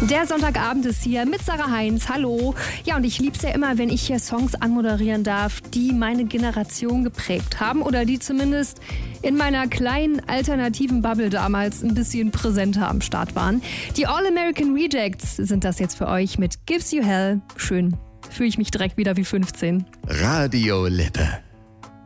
Der Sonntagabend ist hier mit Sarah Heinz. Hallo. Ja, und ich lieb's ja immer, wenn ich hier Songs anmoderieren darf, die meine Generation geprägt haben oder die zumindest in meiner kleinen alternativen Bubble damals ein bisschen präsenter am Start waren. Die All-American Rejects sind das jetzt für euch mit Gives You Hell. Schön. Fühle ich mich direkt wieder wie 15. Radio Lippe.